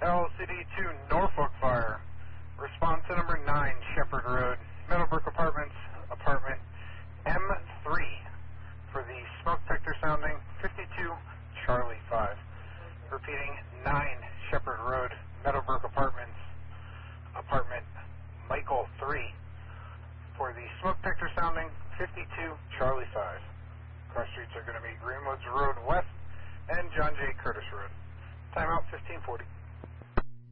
LCD to Norfolk Fire. Response to number 9 Shepherd Road, Meadowbrook Apartments, apartment M3 for the smoke detector sounding 52 Charlie 5. Repeating 9 Shepherd Road, Meadowbrook Apartments, apartment Michael 3 for the smoke detector sounding 52 Charlie 5. Cross streets are going to be Greenwoods Road West and John J. Curtis Road. Timeout 1540.